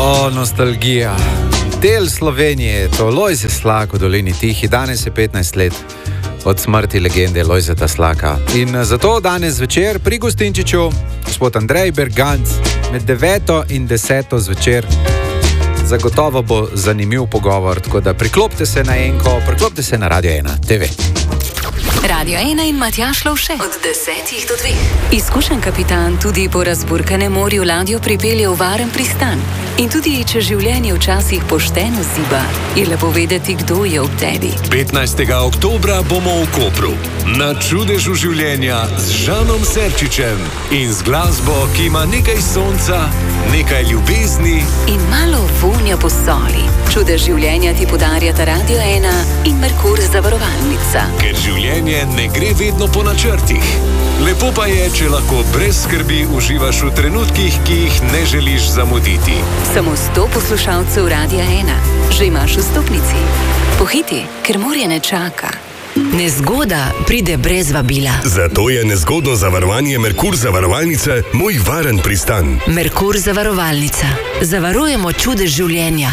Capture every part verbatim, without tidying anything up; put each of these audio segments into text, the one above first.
O, nostalgija. Del Slovenije, to Lojze Slak v dolini Tihi. Danes je petnajst let od smrti legende Lojzeta Slaka. In zato danes večer pri Gostinčiču gospod Andrej Berganc med deveto in deseto zvečer. Zagotovo bo zanimiv pogovor, tako da priklopite se na enko, priklopite se na Radio ena te ve. Radio ena in Matjaž Lovše od desetih do dveh. Izkušen kapitan tudi po razburkanem morju ladjo pripelje v varen pristan. In tudi, če življenje včasih pošteno ziba, je lepo vedeti, kdo je ob tebi. petnajstega oktobra bomo v Kopru. Na čudežu življenja z Žanom Serčičem in z glasbo, ki ima nekaj sonca, nekaj ljubezni in malo vonja po soli. Čudež življenja ti podarjata Radio ena in Merkur zavarovalnica. Ker življenje ne gre vedno po načrtih. Lepo pa je, če lahko brez skrbi uživaš v trenutkih, ki jih ne želiš zamuditi. Samo sto poslušalcev Radia ena. Že imaš vstopnici. Pohiti, ker morje ne čaka. Nezgoda pride brez vabila. Zato je nezgodno zavarovanje Merkur zavarovalnice moj varen pristan. Merkur zavarovalnica. Zavarujemo čudež življenja.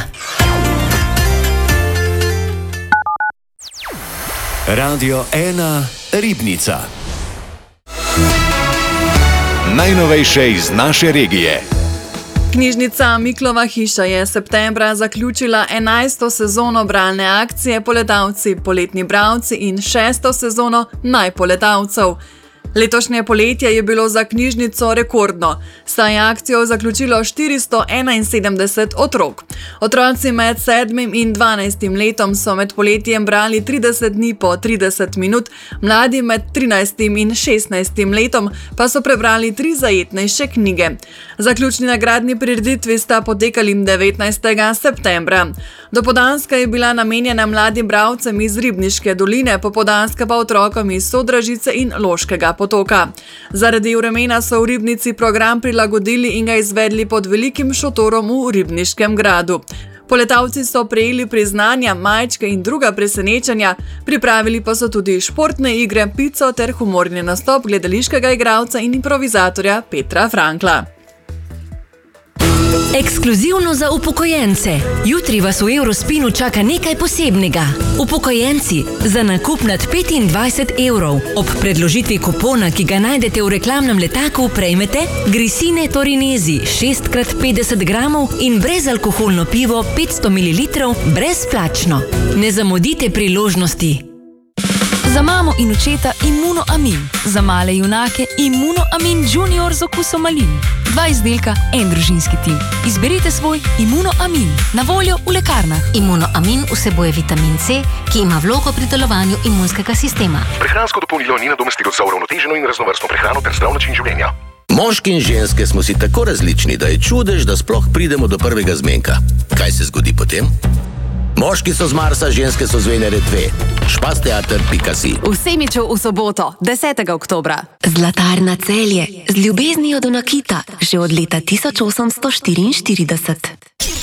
Radio ena Ribnica. Najnovejše iz naše regije. Knjižnica Miklova hiša je septembra zaključila enajsto sezono bralne akcije Poletavci, poletni bralci in šesto sezono Najpoletavcev. Letošnje poletje je bilo za knjižnico rekordno, saj je akcijo zaključilo štiristo enainsedemdeset otrok. Otroci med sedmim in dvanajstim letom so med poletjem brali trideset dni po trideset minut, mladi med trinajstim in šestnajstim letom pa so prebrali tri zajetnejše knjige. Zaključni nagradni prireditvi sta potekali devetnajstega septembra. Dopoldanska je bila namenjena mladim bralcem iz Ribniške doline, popoldanska pa otrokom iz Sodražice in Loškega potoka. Zaradi vremena so v Ribnici program prilagodili in ga izvedli pod velikim šotorom v Ribniškem gradu. Poletavci so prejeli priznanja, majčke in druga presenečenja, pripravili pa so tudi športne igre, pico ter humorni nastop gledališkega igralca in improvizatorja Petra Frankla. Ekskluzivno za upokojence. Jutri vas v Eurospinu čaka nekaj posebnega. Upokojenci, za nakup nad petindvajset evrov ob predložitvi kupona, ki ga najdete v reklamnem letaku, prejmete Grisine Torinezi šest krat petdeset gramov in brezalkoholno pivo petsto mililitrov brezplačno. Ne zamudite priložnosti. Za mamo in očeta Immunoamin. Za male junake Immunoamin Junior z okusom malin. Dva izdelka, en družinski tim. Izberite svoj Immunoamin. Na voljo v lekarnah. Immunoamin vsebuje vitamin C, ki ima vlogo pri delovanju imunskega sistema. Prehransko dopolnilo ni nadomestilo za uravnoteženo in raznovrstno prehrano ter zdrav način življenja. Moški in ženske smo si tako različni, da je čudež, da sploh pridemo do prvega zmenka. Kaj se zgodi potem? Moški so z Marsa, ženske so z Venere dve. špasteater pika si. V Semiču v soboto, desetega oktobra. Zlatarna Celje, z ljubeznijo do nakita, že od leta tisoč osemsto štiriinštirideset.